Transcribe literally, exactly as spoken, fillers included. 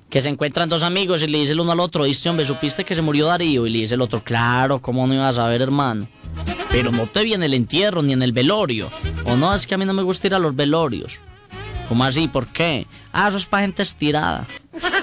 Que se encuentran dos amigos y le dice el uno al otro, ¿viste, hombre, supiste que se murió Darío? Y le dice el otro, claro, ¿cómo no ibas a saber, hermano? Pero no te vi en el entierro ni en el velorio. O no, es que a mí no me gusta ir a los velorios. ¿Cómo así? ¿Por qué? Ah, eso es para gente estirada.